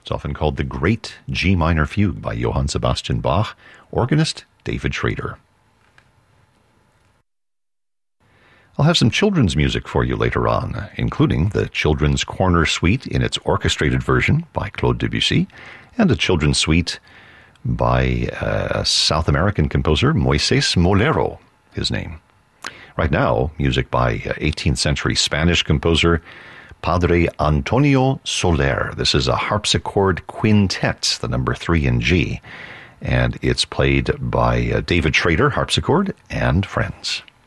It's often called the Great G Minor Fugue by Johann Sebastian Bach, organist David Schrader. I'll have some children's music for you later on, including the Children's Corner Suite in its orchestrated version by Claude Debussy, and a children's suite by a South American composer, Moises Molero, his name. Right now, music by 18th century Spanish composer Padre Antonio Soler. This is a harpsichord quintet, the number 3 in G, and it's played by David Schrader, harpsichord, and friends.